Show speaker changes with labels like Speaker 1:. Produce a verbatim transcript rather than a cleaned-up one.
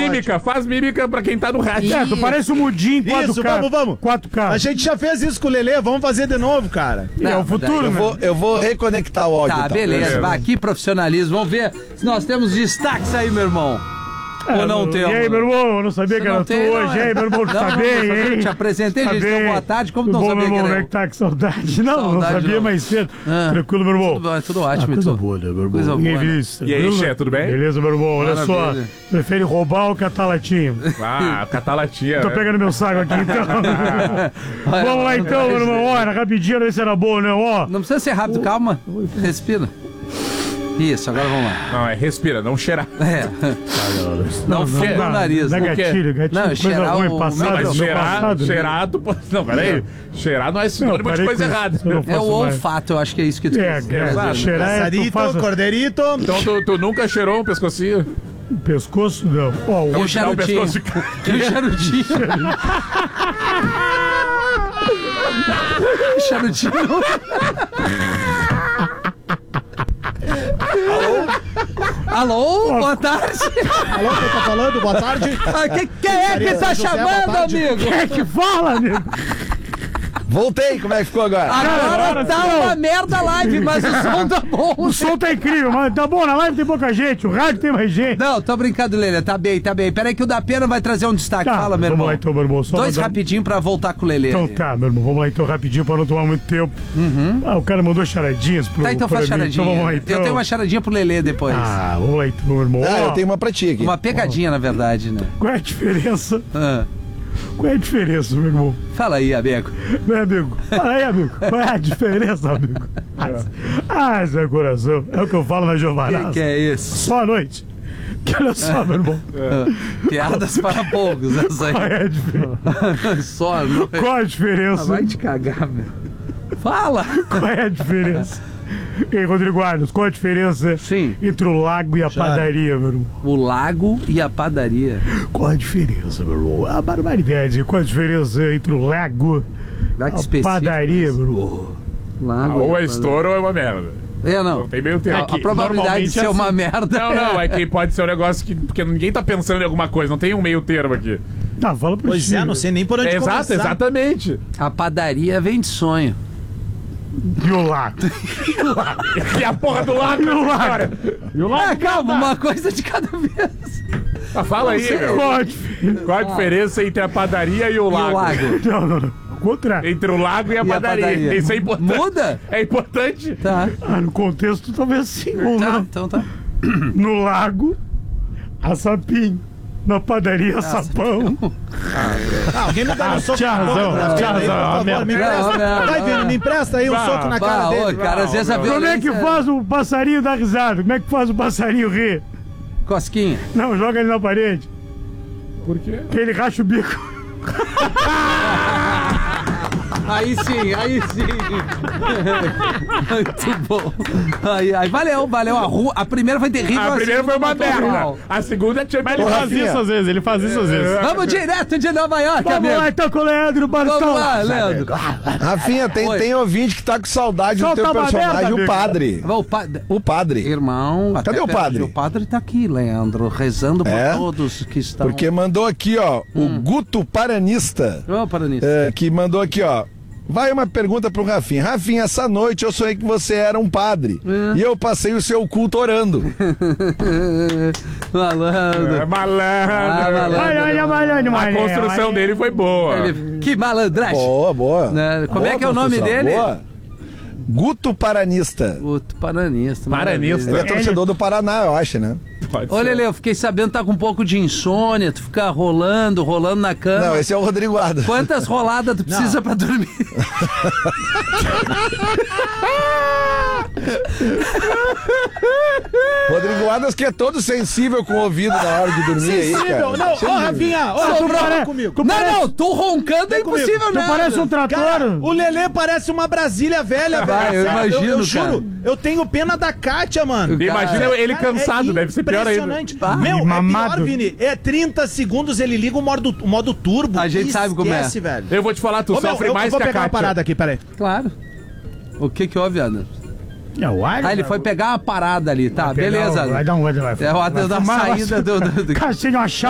Speaker 1: mímica, faz mímica pra quem tá no rádio.
Speaker 2: É, tu parece um mudinho em quatro K.
Speaker 3: Isso, vamos, vamos.
Speaker 2: quatro K.
Speaker 3: A gente já fez isso com o Lelê, vamos fazer de novo, cara.
Speaker 2: É
Speaker 4: Não,
Speaker 2: o futuro,
Speaker 4: daí
Speaker 5: Eu
Speaker 2: né?
Speaker 5: vou, eu vou reconectar o áudio.
Speaker 4: Tá,
Speaker 5: então.
Speaker 4: beleza. Vai, que profissionalismo. Vamos ver se nós temos destaques aí, meu irmão. Ou não
Speaker 2: E
Speaker 4: temos?
Speaker 2: aí, meu irmão, eu não sabia
Speaker 4: Você
Speaker 2: que
Speaker 4: não
Speaker 2: era tu
Speaker 4: tem, não,
Speaker 2: hoje. E
Speaker 4: é?
Speaker 2: aí, meu irmão, tu
Speaker 4: Não,
Speaker 2: tá
Speaker 4: não,
Speaker 2: bem,
Speaker 4: eu
Speaker 2: hein?
Speaker 4: te apresentei, gente, deu boa tarde, como
Speaker 2: Tudo
Speaker 4: não
Speaker 2: bom,
Speaker 4: sabia
Speaker 2: meu
Speaker 4: que
Speaker 2: irmão,
Speaker 4: era
Speaker 2: como é
Speaker 4: eu?
Speaker 2: que tá? Que saudade. Não,
Speaker 4: Saudade,
Speaker 2: não sabia
Speaker 4: não.
Speaker 2: mais cedo.
Speaker 4: Ah.
Speaker 2: Tranquilo, meu irmão.
Speaker 4: Tudo, bom, tudo ótimo,
Speaker 2: Ah, coisa
Speaker 4: tu?
Speaker 2: boa, né, meu irmão?
Speaker 4: Coisa
Speaker 2: Ninguém
Speaker 4: boa, né?
Speaker 2: viu isso.
Speaker 1: E aí,
Speaker 2: tranquilo?
Speaker 1: Xê, tudo bem?
Speaker 2: Beleza, meu irmão. Olha só.
Speaker 4: Maravilha.
Speaker 2: Prefere roubar ou catar latinha?
Speaker 1: Ah, catalatia.
Speaker 2: Tô pegando meu saco aqui, então. Vamos lá, então, meu irmão. Olha, rapidinho, ver se era bom, né? Ó.
Speaker 4: Não precisa ser rápido, calma. Respira. Isso, agora vamos lá.
Speaker 1: Não, é respira, não cheirar.
Speaker 4: É. Não funga o nariz.
Speaker 2: Dá
Speaker 4: Não
Speaker 2: gatilho, gatilho.
Speaker 4: Não,
Speaker 2: Coisa
Speaker 4: cheirar
Speaker 2: ruim,
Speaker 4: o-
Speaker 2: passado.
Speaker 4: Não,
Speaker 1: Mas
Speaker 2: meu
Speaker 1: cheirar,
Speaker 2: passado, né?
Speaker 1: cheirar, tu pode... Não, peraí. Cheirar não é sinônimo de
Speaker 2: parei
Speaker 1: coisa
Speaker 2: com isso.
Speaker 1: errada.
Speaker 2: Eu não
Speaker 4: É o
Speaker 2: faço mais.
Speaker 4: olfato, eu acho que é isso que tu
Speaker 2: É,
Speaker 4: quer
Speaker 2: é,
Speaker 4: dizer.
Speaker 2: cheirar é tu
Speaker 3: Sarito,
Speaker 2: faz
Speaker 3: corderito.
Speaker 1: Então tu, tu nunca cheirou um pescocinho?
Speaker 2: o pescoço, não. Ó, o
Speaker 4: E o
Speaker 1: Dá um
Speaker 4: charutinho.
Speaker 1: pescoço de...
Speaker 4: E o charutinho. Charutinho. Alô? Alô? Boa tarde.
Speaker 3: Alô, quem tá falando? Boa tarde.
Speaker 4: Ah, que, quem é que tá
Speaker 3: José, boa
Speaker 4: chamando,
Speaker 3: tarde.
Speaker 4: amigo?
Speaker 2: Quem é que fala, amigo?
Speaker 5: Voltei, como é que ficou agora?
Speaker 4: Agora
Speaker 2: Agora
Speaker 4: tá
Speaker 2: sim.
Speaker 4: uma merda a live, mas o som tá bom.
Speaker 2: O som tá incrível, mas tá bom, na live tem pouca gente, o rádio tem mais gente.
Speaker 4: Não, tô brincando, Lelê. Tá bem, tá bem. Peraí que o da Pena vai trazer um destaque.
Speaker 2: Tá,
Speaker 4: Fala, meu
Speaker 2: vamos
Speaker 4: irmão.
Speaker 2: lá então, meu irmão. Só
Speaker 4: Dois
Speaker 2: mandar-
Speaker 4: rapidinho pra voltar com o Lelê.
Speaker 2: Então
Speaker 4: ali.
Speaker 2: tá, meu irmão, vamos lá então rapidinho pra não tomar muito tempo. Ah, o cara mandou charadinhas pro
Speaker 4: Tá, então
Speaker 2: pra
Speaker 4: faz
Speaker 2: mim.
Speaker 4: charadinha.
Speaker 2: Então vamos lá então.
Speaker 4: Eu tenho uma charadinha pro Lelê depois.
Speaker 2: Ah, vamos lá então, meu irmão.
Speaker 5: Ah,
Speaker 2: Ó,
Speaker 5: eu tenho uma pra ti aqui.
Speaker 4: Uma pegadinha, na verdade, né?
Speaker 2: Qual é a diferença?
Speaker 4: Ah,
Speaker 2: Qual é a diferença, meu irmão?
Speaker 4: fala aí, amigo.
Speaker 2: Meu amigo, fala aí, amigo. Qual é a diferença, amigo? Ah, Zé Coração, é o que eu falo na
Speaker 4: Que,
Speaker 2: Giovanazzi.
Speaker 4: que é isso?
Speaker 2: Boa noite. Que olha só, meu irmão.
Speaker 4: Ah, piadas para poucos, essa
Speaker 2: Qual
Speaker 4: aí.
Speaker 2: é a diferença?
Speaker 4: Só, não.
Speaker 2: Qual a diferença?
Speaker 4: Vai te cagar, meu. Fala!
Speaker 2: Qual é a diferença? Ei, Rodrigo Arnos, qual a diferença
Speaker 4: Sim.
Speaker 2: entre o lago e a padaria, meu irmão?
Speaker 4: O lago e a padaria.
Speaker 2: Qual a diferença, meu irmão? A barbaridade. Qual a diferença entre o lago
Speaker 4: Vai
Speaker 2: e
Speaker 4: que
Speaker 2: a
Speaker 4: específico.
Speaker 2: padaria, meu irmão?
Speaker 4: Lago
Speaker 1: Ou
Speaker 4: e a
Speaker 1: é
Speaker 4: padaria.
Speaker 1: estouro ou é uma merda.
Speaker 4: É, não.
Speaker 1: Não tem meio tempo.
Speaker 4: A, a probabilidade de ser
Speaker 1: Normalmente é
Speaker 4: uma
Speaker 1: assim.
Speaker 4: merda.
Speaker 1: Não, não, é que pode ser um negócio que... Porque ninguém tá pensando em alguma coisa, não tem um meio termo aqui.
Speaker 2: Tá, fala pra
Speaker 3: Pois
Speaker 2: ti,
Speaker 3: é, não sei nem por onde
Speaker 1: É, exato,
Speaker 3: começar.
Speaker 1: exatamente.
Speaker 4: A padaria vem de sonho.
Speaker 2: E o lago?
Speaker 1: E a porra do lago,
Speaker 2: E o lago?
Speaker 1: cara. E o
Speaker 4: Ah,
Speaker 1: lago?
Speaker 4: calma, uma coisa de cada vez.
Speaker 1: Ah, fala aí,
Speaker 4: sei.
Speaker 1: meu.
Speaker 2: Qual a diferença?
Speaker 1: Qual a diferença entre a padaria e o
Speaker 4: E
Speaker 1: lago?
Speaker 4: o lago.
Speaker 2: Não, não, não. Ao contrário.
Speaker 1: Entre o lago e a,
Speaker 4: E a
Speaker 1: padaria.
Speaker 4: padaria.
Speaker 1: Isso é importante.
Speaker 4: Muda?
Speaker 1: É importante.
Speaker 4: Tá.
Speaker 2: Ah, no contexto, talvez sim ou
Speaker 4: Tá,
Speaker 2: não.
Speaker 4: então tá.
Speaker 2: No lago, a sapinho. Na padaria, sapão.
Speaker 3: Ah, alguém me dá um soco
Speaker 2: tinha
Speaker 3: na
Speaker 2: razão,
Speaker 3: boca da
Speaker 2: tinha
Speaker 3: Vini aí,
Speaker 2: razão,
Speaker 3: por favor,
Speaker 2: merda.
Speaker 3: me empresta.
Speaker 4: Não, não,
Speaker 3: Vai,
Speaker 4: não.
Speaker 3: Vini, me empresta aí um
Speaker 1: Bah,
Speaker 3: soco na
Speaker 4: Bah,
Speaker 3: cara
Speaker 4: ô,
Speaker 3: dele.
Speaker 4: cara, às vezes a
Speaker 2: Como é
Speaker 4: violência...
Speaker 2: que faz o passarinho dar risada? Como é que faz o passarinho rir?
Speaker 4: Cosquinha.
Speaker 2: Não, joga ele na parede.
Speaker 1: Por quê?
Speaker 2: Que ele racha o bico.
Speaker 4: Aí sim, aí sim. Muito bom. Aí, aí, valeu, valeu. A, rua, a primeira foi terrível.
Speaker 1: A primeira foi uma
Speaker 4: segunda foi
Speaker 1: merda.
Speaker 4: mal.
Speaker 1: A segunda tinha
Speaker 6: Mas ele faz
Speaker 5: Rafinha.
Speaker 6: isso às vezes, ele faz isso às vezes.
Speaker 4: Vamos direto de Nova York,
Speaker 2: Vamos
Speaker 4: amigo.
Speaker 2: lá então com o Leandro Bartol.
Speaker 4: Vamos lá, Leandro.
Speaker 5: Rafinha, tem,
Speaker 4: Oi.
Speaker 5: tem ouvinte que tá com saudade
Speaker 2: Solta
Speaker 5: do teu
Speaker 2: uma
Speaker 5: personagem,
Speaker 2: merda,
Speaker 5: o
Speaker 2: amigo.
Speaker 5: padre.
Speaker 4: O pa...
Speaker 5: O padre.
Speaker 4: Irmão,
Speaker 5: Cadê
Speaker 4: até
Speaker 5: o padre?
Speaker 4: perdi. O padre tá aqui, Leandro, rezando por
Speaker 5: É?
Speaker 4: todos que estão...
Speaker 5: Porque mandou aqui, ó, o
Speaker 4: Hum.
Speaker 5: Guto Paranista,
Speaker 4: Ô, para nisso.
Speaker 5: é, que mandou aqui, ó. Vai uma pergunta pro Rafinha. Rafinha, essa noite eu sonhei que você era um padre.
Speaker 4: É.
Speaker 5: E eu passei o seu culto orando.
Speaker 4: Malandro.
Speaker 1: É malandro.
Speaker 4: Ah, malandro.
Speaker 2: Olha, olha, olha, olha,
Speaker 1: A
Speaker 2: olha,
Speaker 1: construção
Speaker 2: olha.
Speaker 1: dele foi boa.
Speaker 4: Ele- Que malandragem.
Speaker 5: Boa, boa.
Speaker 4: Né, como
Speaker 5: Boa
Speaker 4: é que é o nome
Speaker 5: construção,
Speaker 4: dele?
Speaker 5: boa. Guto Paranista.
Speaker 4: O paranista.
Speaker 1: Paranista.
Speaker 5: Ele é torcedor do Paraná, eu acho, né?
Speaker 1: Pode
Speaker 4: Ô,
Speaker 1: ser.
Speaker 4: Lele, eu fiquei sabendo que tá com um pouco de insônia, tu fica rolando, rolando na cama.
Speaker 5: Não, esse é o Rodrigo Arda.
Speaker 4: Quantas roladas tu precisa pra dormir?
Speaker 5: Rodrigo Ardas que é todo sensível com o ouvido na hora de dormir aí, cara.
Speaker 3: Sensível. Não, ô, Rafinha, ô,
Speaker 2: tu
Speaker 3: Rafinha,
Speaker 2: pare-
Speaker 3: vem comigo.
Speaker 2: tu
Speaker 4: Não,
Speaker 2: parece-
Speaker 4: não, tu roncando é
Speaker 3: comigo.
Speaker 4: impossível,
Speaker 2: Tu
Speaker 4: né?
Speaker 2: parece um trator.
Speaker 3: Cara, o Lelê parece uma Brasília velha,
Speaker 4: Vai,
Speaker 3: velho.
Speaker 4: eu
Speaker 3: Sério,
Speaker 4: imagino,
Speaker 3: eu, eu juro,
Speaker 4: cara.
Speaker 3: eu tenho pena da Kátia, mano.
Speaker 1: Imagina ele
Speaker 3: Cara,
Speaker 1: cansado,
Speaker 3: é
Speaker 1: deve ser pior ainda.
Speaker 3: impressionante.
Speaker 4: Ah,
Speaker 3: Meu, é
Speaker 2: mamado.
Speaker 3: pior, Vini. É trinta segundos, ele liga o modo, o modo turbo.
Speaker 4: A gente
Speaker 3: e
Speaker 4: sabe como é.
Speaker 3: esquece, velho.
Speaker 1: Eu vou te falar, tu
Speaker 3: Ô, meu,
Speaker 1: sofre
Speaker 3: eu,
Speaker 1: mais
Speaker 3: eu vou
Speaker 1: que a
Speaker 3: pegar uma
Speaker 1: Kátia.
Speaker 3: parada aqui, peraí.
Speaker 4: Claro. O que que houve, Ana?
Speaker 2: É o ar.
Speaker 4: Ah, ele foi pegar uma parada ali, tá,
Speaker 2: Vai pegar
Speaker 4: beleza.
Speaker 2: o- Vai dar um. Vai, vai,
Speaker 4: É o
Speaker 2: vai
Speaker 4: da
Speaker 2: fumar,
Speaker 4: saída
Speaker 2: vai-
Speaker 4: do... do, do...
Speaker 2: Cacete, uma chave.